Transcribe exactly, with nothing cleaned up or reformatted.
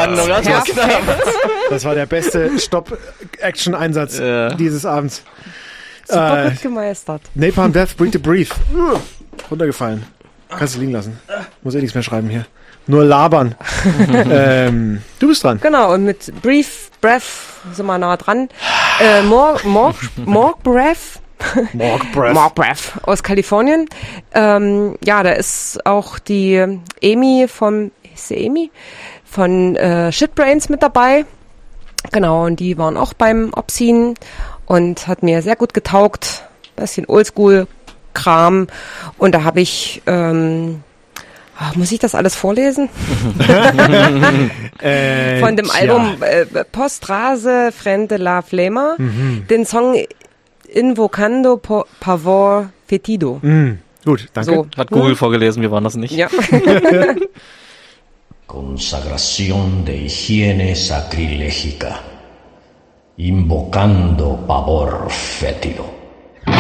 Landung. Das, das war der beste Stop-Action-Einsatz ja. dieses Abends. Super äh, gut gemeistert. Napalm Death, Breathe the Breathe. Uh, runtergefallen. Kannst du liegen lassen. Muss eh nichts mehr schreiben hier. Nur labern. ähm, du bist dran. Genau, und mit Brief, Breath sind wir nah dran. Äh, Morg, Morg, Morg Breath. Morg Breath. Morg Breath aus Kalifornien. Ähm, ja, da ist auch die Amy vom, ist die Amy? Von äh, Shitbrains mit dabei. Genau, und die waren auch beim Obscene und hat mir sehr gut getaugt. Bisschen Oldschool-Kram. Und da habe ich, ähm, ach, muss ich das alles vorlesen? äh, Von dem tja. Album äh, Postrase Frente la Flema, mhm. den Song Invocando po Pavor Fetido. Mhm. Gut, danke. So. Hat Google ja. vorgelesen, wir waren das nicht. Ja. Consagración de higiene sacrilégica, invocando pavor fétido.